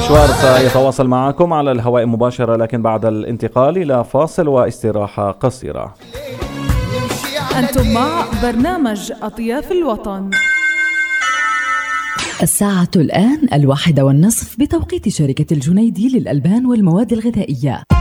المشوار سيتواصل معكم على الهواء مباشرة، لكن بعد الانتقال إلى فاصل واستراحة قصيرة. أنتم مع برنامج أطياف الوطن. الساعة الآن 1:30 بتوقيت شركة الجنيدي للألبان والمواد الغذائية.